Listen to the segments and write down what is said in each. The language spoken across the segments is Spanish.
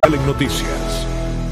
En noticias.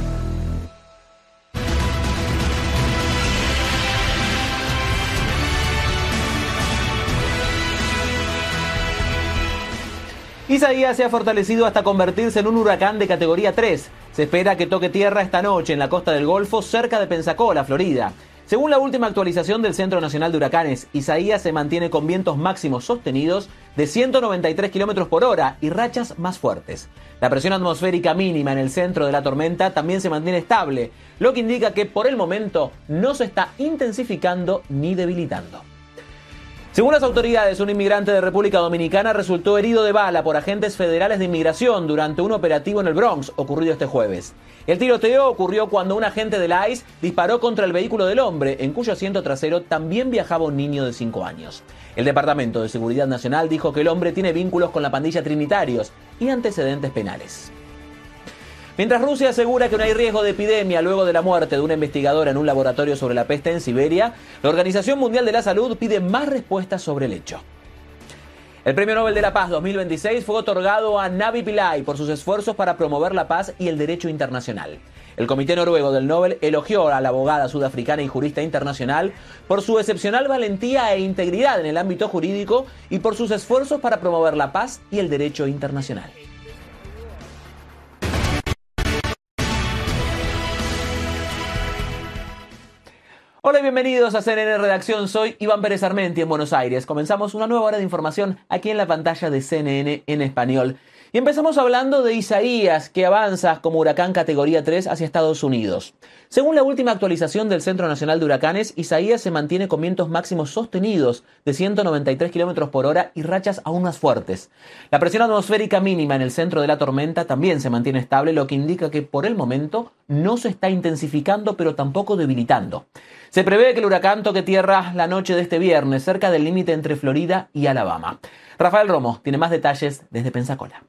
Isaías se ha fortalecido hasta convertirse en un huracán de categoría 3. Se espera que toque tierra esta noche en la costa del Golfo, cerca de Pensacola, Florida. Según la última actualización del Centro Nacional de Huracanes, Isaías se mantiene con vientos máximos sostenidos de 193 km por hora y rachas más fuertes. La presión atmosférica mínima en el centro de la tormenta también se mantiene estable, lo que indica que por el momento no se está intensificando ni debilitando. Según las autoridades, un inmigrante de República Dominicana resultó herido de bala por agentes federales de inmigración durante un operativo en el Bronx ocurrido este jueves. El tiroteo ocurrió cuando un agente de la ICE disparó contra el vehículo del hombre, en cuyo asiento trasero también viajaba un niño de 5 años. El Departamento de Seguridad Nacional dijo que el hombre tiene vínculos con la pandilla Trinitarios y antecedentes penales. Mientras Rusia asegura que no hay riesgo de epidemia luego de la muerte de una investigadora en un laboratorio sobre la peste en Siberia, la Organización Mundial de la Salud pide más respuestas sobre el hecho. El Premio Nobel de la Paz 2026 fue otorgado a Navi Pillay por sus esfuerzos para promover la paz y el derecho internacional. El Comité Noruego del Nobel elogió a la abogada sudafricana y jurista internacional por su excepcional valentía e integridad en el ámbito jurídico y por sus esfuerzos para promover la paz y el derecho internacional. Hola y bienvenidos a CNN Redacción, soy Iván Pérez Armenti en Buenos Aires. Comenzamos una nueva hora de información aquí en la pantalla de CNN en español. Y empezamos hablando de Isaías, que avanza como huracán categoría 3 hacia Estados Unidos. Según la última actualización del Centro Nacional de Huracanes, Isaías se mantiene con vientos máximos sostenidos de 193 km por hora y rachas aún más fuertes. La presión atmosférica mínima en el centro de la tormenta también se mantiene estable, lo que indica que por el momento no se está intensificando, pero tampoco debilitando. Se prevé que el huracán toque tierra la noche de este viernes, cerca del límite entre Florida y Alabama. Rafael Romo tiene más detalles desde Pensacola.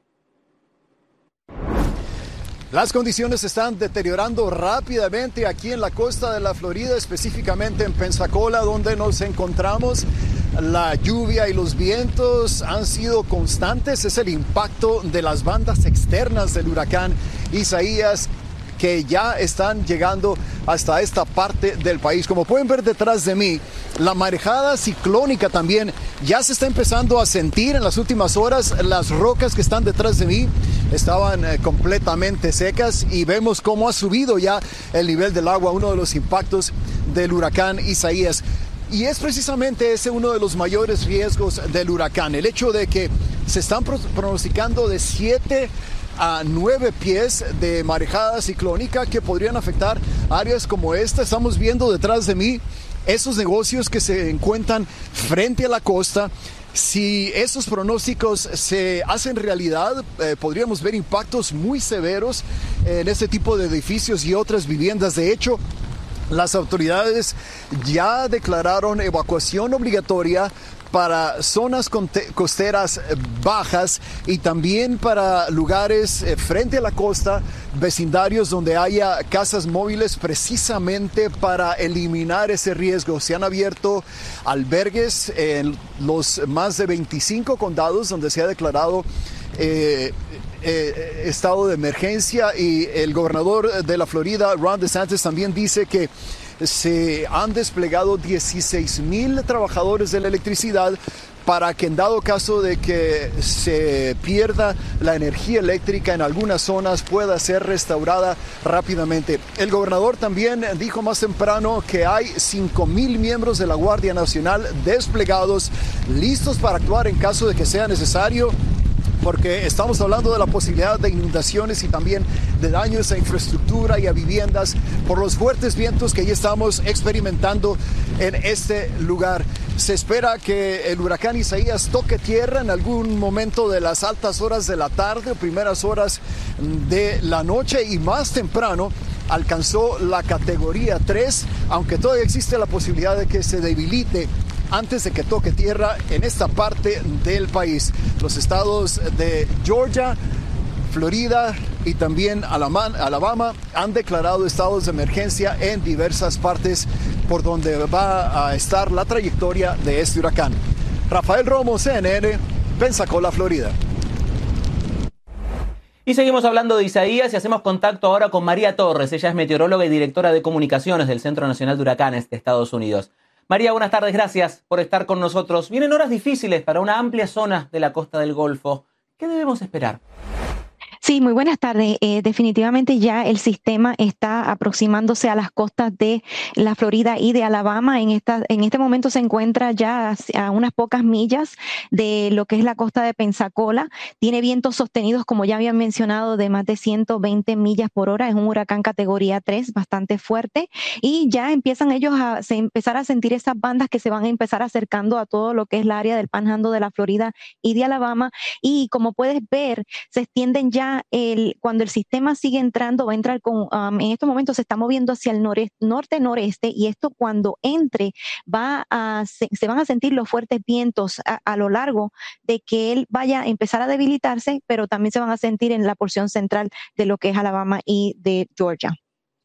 Las condiciones se están deteriorando rápidamente aquí en la costa de la Florida, específicamente en Pensacola, donde nos encontramos. La lluvia y los vientos han sido constantes. Es el impacto de las bandas externas del huracán Isaías que ya están llegando hasta esta parte del país. Como pueden ver detrás de mí, la marejada ciclónica también ya se está empezando a sentir en las últimas horas. Las rocas que están detrás de mí estaban completamente secas y vemos cómo ha subido ya el nivel del agua, uno de los impactos del huracán Isaías. Y es precisamente ese uno de los mayores riesgos del huracán, el hecho de que se están pronosticando de 7 a 9 pies de marejada ciclónica que podrían afectar áreas como esta. Estamos viendo detrás de mí esos negocios que se encuentran frente a la costa. Si esos pronósticos se hacen realidad, podríamos ver impactos muy severos en este tipo de edificios y otras viviendas. De hecho, las autoridades ya declararon evacuación obligatoria para zonas costeras bajas y también para lugares frente a la costa, vecindarios donde haya casas móviles, precisamente para eliminar ese riesgo. Se han abierto albergues en los más de 25 condados donde se ha declarado estado de emergencia, y el gobernador de la Florida, Ron DeSantis, también dice que se han desplegado 16,000 trabajadores de la electricidad para que en dado caso de que se pierda la energía eléctrica en algunas zonas pueda ser restaurada rápidamente. El gobernador también dijo más temprano que hay 5,000 miembros de la Guardia Nacional desplegados, listos para actuar en caso de que sea necesario, porque estamos hablando de la posibilidad de inundaciones y también de daños a infraestructura y a viviendas por los fuertes vientos que ya estamos experimentando en este lugar. Se espera que el huracán Isaías toque tierra en algún momento de las altas horas de la tarde o primeras horas de la noche, y más temprano alcanzó la categoría 3, aunque todavía existe la posibilidad de que se debilite antes de que toque tierra en esta parte del país. Los estados de Georgia, Florida y también Alabama han declarado estados de emergencia en diversas partes por donde va a estar la trayectoria de este huracán. Rafael Romo, CNN, Pensacola, Florida. Y seguimos hablando de Isaías y hacemos contacto ahora con María Torres. Ella es meteoróloga y directora de comunicaciones del Centro Nacional de Huracanes de Estados Unidos. María, buenas tardes, gracias por estar con nosotros. Vienen horas difíciles para una amplia zona de la costa del Golfo. ¿Qué debemos esperar? Sí, muy buenas tardes. Definitivamente ya el sistema está aproximándose a las costas de la Florida y de Alabama. En este momento se encuentra ya a unas pocas millas de lo que es la costa de Pensacola. Tiene vientos sostenidos, como ya habían mencionado, de más de 120 millas por hora. Es un huracán categoría 3, bastante fuerte. Y ya empiezan ellos a empezar a sentir esas bandas que se van a empezar acercando a todo lo que es el área del Panhandle de la Florida y de Alabama. Y como puedes ver, se extienden ya cuando el sistema sigue entrando, va a entrar en estos momentos se está moviendo hacia el norte-noreste, y esto cuando entre se van a sentir los fuertes vientos a lo largo de que él vaya a empezar a debilitarse, pero también se van a sentir en la porción central de lo que es Alabama y de Georgia.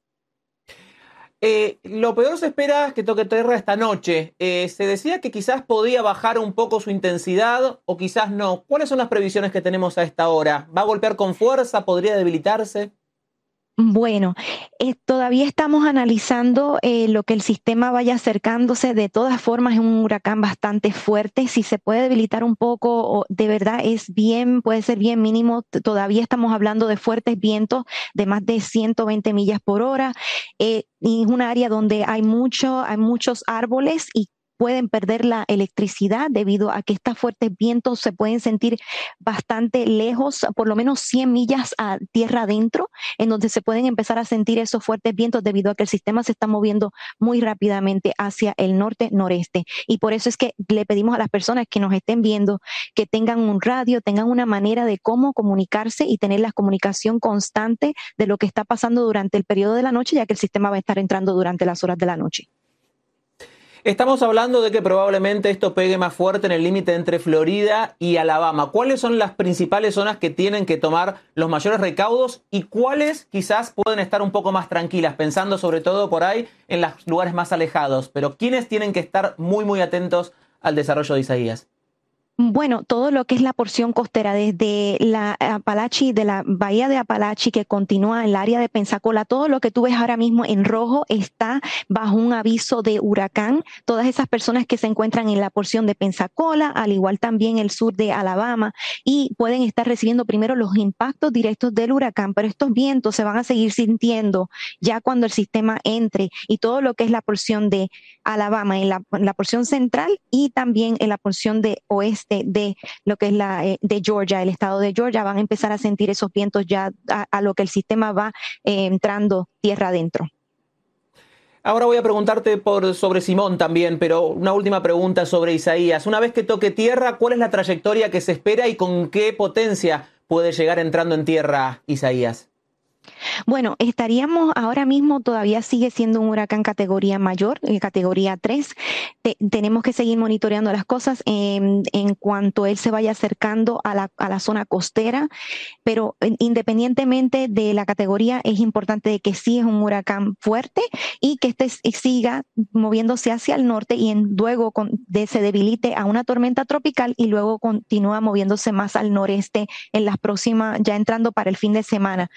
Lo peor se espera que toque tierra esta noche. Se decía que quizás podía bajar un poco su intensidad o quizás no. ¿Cuáles son las previsiones que tenemos a esta hora? ¿Va a golpear con fuerza? ¿Podría debilitarse? Bueno, todavía estamos analizando lo que el sistema vaya acercándose. De todas formas, es un huracán bastante fuerte. Si se puede debilitar un poco, de verdad puede ser bien mínimo. Todavía estamos hablando de fuertes vientos de más de 120 millas por hora. Y es un área donde hay muchos árboles y pueden perder la electricidad debido a que estos fuertes vientos se pueden sentir bastante lejos, por lo menos 100 millas a tierra adentro, en donde se pueden empezar a sentir esos fuertes vientos debido a que el sistema se está moviendo muy rápidamente hacia el norte-noreste. Y por eso es que le pedimos a las personas que nos estén viendo que tengan un radio, tengan una manera de cómo comunicarse y tener la comunicación constante de lo que está pasando durante el periodo de la noche, ya que el sistema va a estar entrando durante las horas de la noche. Estamos hablando de que probablemente esto pegue más fuerte en el límite entre Florida y Alabama. ¿Cuáles son las principales zonas que tienen que tomar los mayores recaudos y cuáles quizás pueden estar un poco más tranquilas, pensando sobre todo por ahí en los lugares más alejados? Pero ¿quiénes tienen que estar muy, muy atentos al desarrollo de Isaías? Bueno, todo lo que es la porción costera, desde la Apalachee, de la bahía de Apalachee que continúa en el área de Pensacola, todo lo que tú ves ahora mismo en rojo está bajo un aviso de huracán. Todas esas personas que se encuentran en la porción de Pensacola, al igual también el sur de Alabama, y pueden estar recibiendo primero los impactos directos del huracán, pero estos vientos se van a seguir sintiendo ya cuando el sistema entre, y todo lo que es la porción de Alabama en la porción central y también en la porción de oeste de lo que es de Georgia, el estado de Georgia, van a empezar a sentir esos vientos ya a lo que el sistema va entrando tierra adentro. Ahora voy a preguntarte sobre Simón también, pero una última pregunta sobre Isaías. Una vez que toque tierra, ¿cuál es la trayectoria que se espera y con qué potencia puede llegar entrando en tierra Isaías? Bueno, estaríamos ahora mismo, todavía sigue siendo un huracán categoría mayor, categoría 3. Tenemos que seguir monitoreando las cosas en cuanto él se vaya acercando a la zona costera, pero independientemente de la categoría, es importante de que sí es un huracán fuerte y que siga moviéndose hacia el norte y luego se debilite a una tormenta tropical y luego continúa moviéndose más al noreste en las próximas, ya entrando para el fin de semana.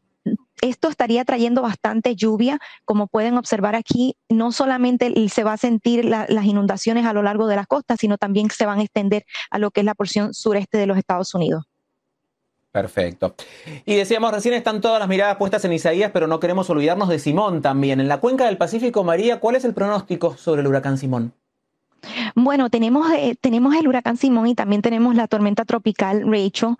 Esto estaría trayendo bastante lluvia, como pueden observar aquí. No solamente se va a sentir las inundaciones a lo largo de las costas, sino también se van a extender a lo que es la porción sureste de los Estados Unidos. Perfecto. Y decíamos recién, están todas las miradas puestas en Isaías, pero no queremos olvidarnos de Simón también. En la cuenca del Pacífico, María, ¿cuál es el pronóstico sobre el huracán Simón? Bueno, tenemos el huracán Simón y también tenemos la tormenta tropical Rachel.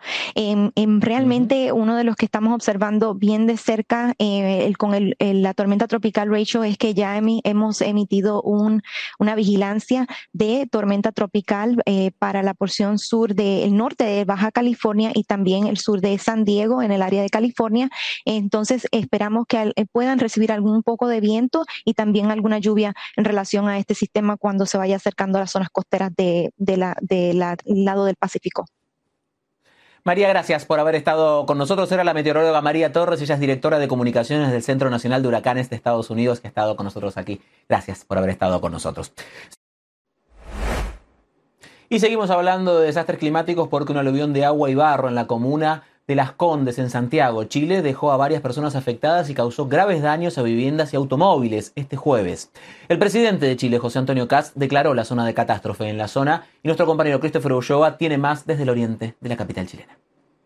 Realmente uno de los que estamos observando bien de cerca con la tormenta tropical Rachel es que ya hemos emitido una vigilancia de tormenta tropical para la porción sur del norte de Baja California y también el sur de San Diego en el área de California. Entonces esperamos que puedan recibir algún poco de viento y también alguna lluvia en relación a este sistema cuando se vaya acercando a las zonas costeras del lado del Pacífico. María, gracias por haber estado con nosotros. Era la meteoróloga María Torres, ella es directora de comunicaciones del Centro Nacional de Huracanes de Estados Unidos, que ha estado con nosotros aquí. Gracias por haber estado con nosotros. Y seguimos hablando de desastres climáticos porque un aluvión de agua y barro en la comuna de Las Condes, en Santiago, Chile, dejó a varias personas afectadas y causó graves daños a viviendas y automóviles este jueves. El presidente de Chile, José Antonio Kast, declaró la zona de catástrofe en la zona y nuestro compañero Christopher Ulloa tiene más desde el oriente de la capital chilena.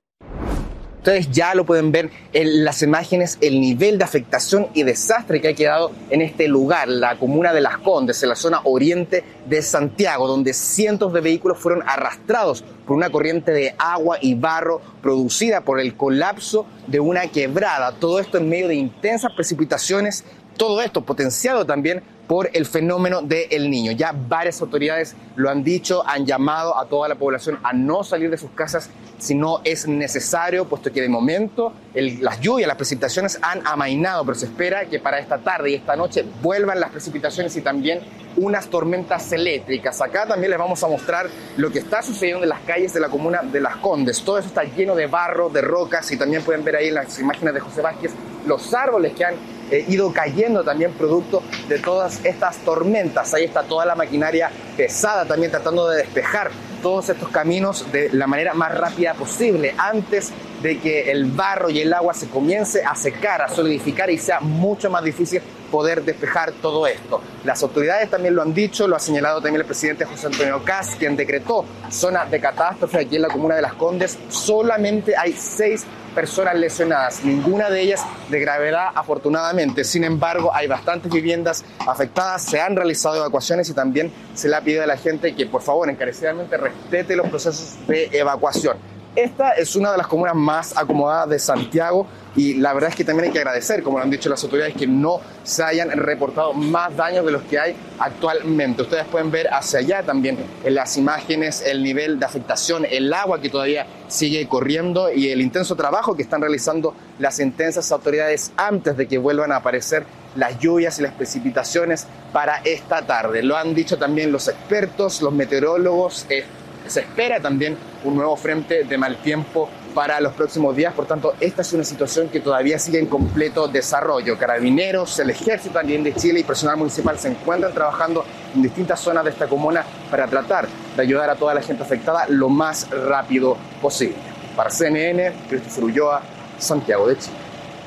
Ustedes ya lo pueden ver en las imágenes, el nivel de afectación y desastre que ha quedado en este lugar, la comuna de Las Condes, en la zona oriente de Santiago, donde cientos de vehículos fueron arrastrados por una corriente de agua y barro producida por el colapso de una quebrada. Todo esto en medio de intensas precipitaciones, todo esto potenciado también por el fenómeno de El Niño. Ya varias autoridades lo han dicho, han llamado a toda la población a no salir de sus casas si no es necesario, puesto que de momento las lluvias, las precipitaciones han amainado, pero se espera que para esta tarde y esta noche vuelvan las precipitaciones y también unas tormentas eléctricas. Acá también les vamos a mostrar lo que está sucediendo en las calles de la comuna de Las Condes. Todo eso está lleno de barro, de rocas, y también pueden ver ahí en las imágenes de José Vázquez los árboles que han ido cayendo también producto de todas estas tormentas. Ahí está toda la maquinaria pesada también tratando de despejar todos estos caminos de la manera más rápida posible antes de que el barro y el agua se comience a secar, a solidificar y sea mucho más difícil poder despejar todo esto. Las autoridades también lo han dicho, lo ha señalado también el presidente José Antonio Kast, quien decretó zona de catástrofe aquí en la comuna de Las Condes. Solamente hay 6 personas lesionadas, ninguna de ellas de gravedad afortunadamente. Sin embargo, hay bastantes viviendas afectadas, se han realizado evacuaciones y también se le ha pedido a la gente que por favor encarecidamente respete los procesos de evacuación. Esta es una de las comunas más acomodadas de Santiago y la verdad es que también hay que agradecer, como lo han dicho las autoridades, que no se hayan reportado más daños de los que hay actualmente. Ustedes pueden ver hacia allá también en las imágenes el nivel de afectación, el agua que todavía sigue corriendo y el intenso trabajo que están realizando las intensas autoridades antes de que vuelvan a aparecer las lluvias y las precipitaciones para esta tarde. Lo han dicho también los expertos, los meteorólogos. Se espera también un nuevo frente de mal tiempo para los próximos días, por tanto esta es una situación que todavía sigue en completo desarrollo. Carabineros, el ejército también de Chile y personal municipal se encuentran trabajando en distintas zonas de esta comuna para tratar de ayudar a toda la gente afectada lo más rápido posible. Para CNN, Christopher Ulloa, Santiago de Chile.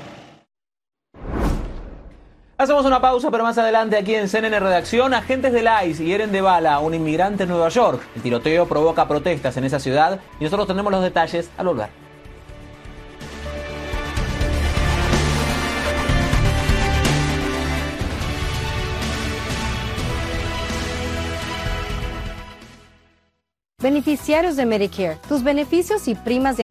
Hacemos una pausa, pero más adelante aquí en CNN Redacción, agentes del ICE hieren de bala a un inmigrante en Nueva York. El tiroteo provoca protestas en esa ciudad y nosotros tenemos los detalles al volver. Beneficiarios de Medicare, tus beneficios y primas de